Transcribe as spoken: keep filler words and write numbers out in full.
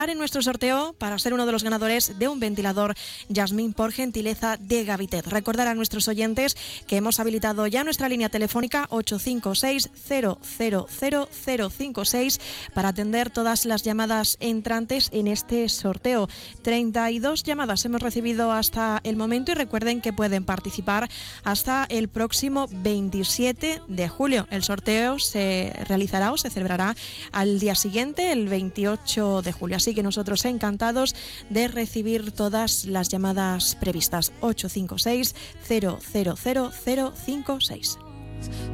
en nuestro sorteo para ser uno de los ganadores de un ventilador Jasmine por gentileza de Gabitet. Recordar a nuestros oyentes que hemos habilitado ya nuestra línea telefónica ocho cinco seis cero cero cero cero cinco seis para atender todas las llamadas entrantes en este sorteo. treinta y dos llamadas hemos recibido hasta el momento y recuerden que pueden participar hasta el próximo veintisiete de julio. El sorteo se realizará o se celebrará al día siguiente, el veintiocho de julio. Así que nosotros encantados de recibir todas las llamadas previstas. ocho cinco seis cero cero cero cero cinco seis.